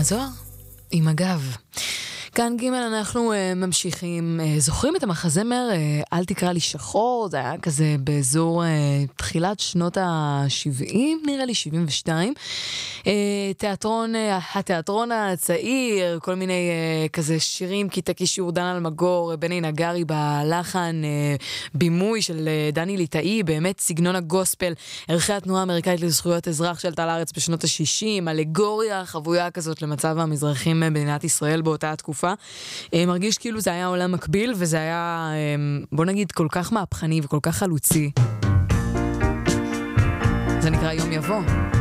הזוהר עם הגב. כאן ג' אנחנו ממשיכים, זוכרים את המחזמר אל תקרא לי שחור? זה היה כזה באזור תחילת שנות ה-70, נראה לי 72. התיאטרון הצעיר, כל מיני כזה שירים, כיתה קישור, דן אלמגור, בני נגרי בלחן, בימוי של דני ליטאי, באמת סגנון הגוספל, ערכי התנועה האמריקאית לזכויות אזרח שעלתה לארץ בשנות ה-60, אלגוריה חבויה כזאת למצב המזרחים במדינת ישראל באותה התקופה. מרגיש כאילו זה היה עולם מקביל, וזה היה, בוא נגיד, כל כך מהפכני וכל כך חלוצי. זה נקרא יום יבוא.